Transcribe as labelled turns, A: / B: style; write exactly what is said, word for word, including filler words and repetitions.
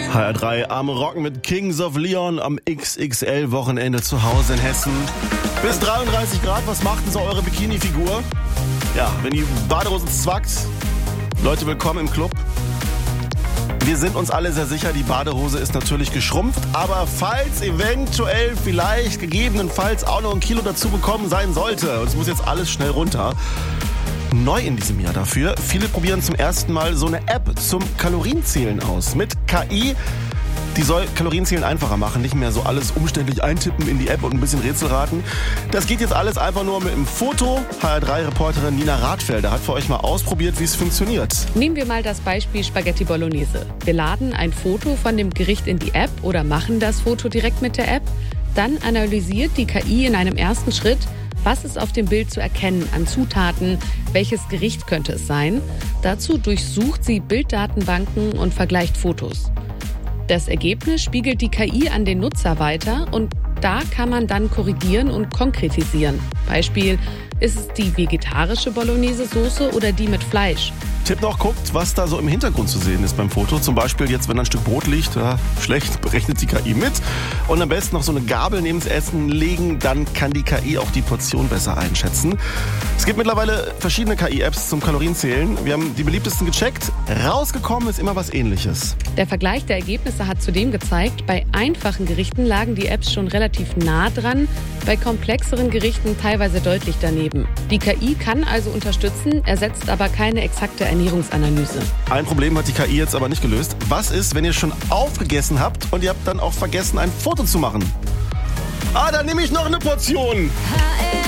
A: H R drei am Rocken mit Kings of Leon am X X L-Wochenende zu Hause in Hessen. Bis dreiunddreißig Grad, was macht denn so eure Bikini-Figur? Ja, wenn die Badehose zwackt, Leute, willkommen im Club. Wir sind uns alle sehr sicher, die Badehose ist natürlich geschrumpft, aber falls eventuell vielleicht gegebenenfalls auch noch ein Kilo dazu bekommen sein sollte, und es muss jetzt alles schnell runter, neu in diesem Jahr dafür, viele probieren zum ersten Mal so eine App zum Kalorienzählen aus. Mit K I, die soll Kalorienzählen einfacher machen, nicht mehr so alles umständlich eintippen in die App und ein bisschen Rätsel raten. Das geht jetzt alles einfach nur mit einem Foto. H R drei-Reporterin Nina Radfelder hat für euch mal ausprobiert, wie es funktioniert.
B: Nehmen wir mal das Beispiel Spaghetti Bolognese. Wir laden ein Foto von dem Gericht in die App oder machen das Foto direkt mit der App. Dann analysiert die K I in einem ersten Schritt, was ist auf dem Bild zu erkennen an Zutaten, welches Gericht könnte es sein. Dazu durchsucht sie Bilddatenbanken und vergleicht Fotos. Das Ergebnis spiegelt die K I an den Nutzer weiter und da kann man dann korrigieren und konkretisieren. Beispiel, ist es die vegetarische Bolognese-Soße oder die mit Fleisch?
A: Tipp noch, guckt, was da so im Hintergrund zu sehen ist beim Foto. Zum Beispiel jetzt, wenn da ein Stück Brot liegt, ja, schlecht, berechnet die K I mit. Und am besten noch so eine Gabel neben das Essen legen, dann kann die K I auch die Portion besser einschätzen. Es gibt mittlerweile verschiedene K I-Apps zum Kalorienzählen. Wir haben die beliebtesten gecheckt. Rausgekommen ist immer was Ähnliches.
B: Der Vergleich der Ergebnisse hat zudem gezeigt, bei einfachen Gerichten lagen die Apps schon relativ nah dran, bei komplexeren Gerichten teilweise deutlich daneben. Die K I kann also unterstützen, ersetzt aber keine exakte Ernährungsanalyse.
A: Ein Problem hat die K I jetzt aber nicht gelöst. Was ist, wenn ihr schon aufgegessen habt und ihr habt dann auch vergessen, ein Foto zu machen? Ah, dann nehme ich noch eine Portion.
C: H R